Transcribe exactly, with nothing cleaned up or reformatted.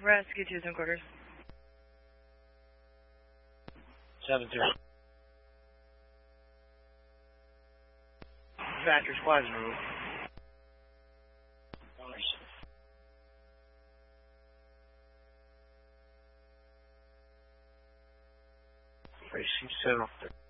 Rest, get you some quarters. seven two. Factor squad's removed. Racing seven.